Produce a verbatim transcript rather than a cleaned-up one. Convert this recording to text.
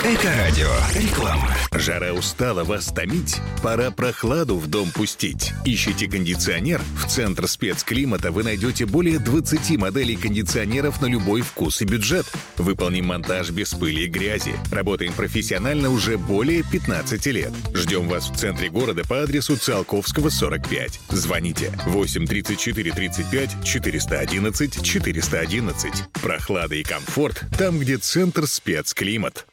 Эко-радио. Реклама. Жара устала вас томить? Пора прохладу в дом пустить. Ищите кондиционер? В Центр спецклимата вы найдете более двадцати моделей кондиционеров на любой вкус и бюджет. Выполним монтаж без пыли и грязи. Работаем профессионально уже более пятнадцати лет. Ждем вас в центре города по адресу Циолковского, сорок пять. Звоните восемь тридцать четыре тридцать пять четыреста одиннадцать четыреста одиннадцать. Прохлада и комфорт там, где Центр спецклимат.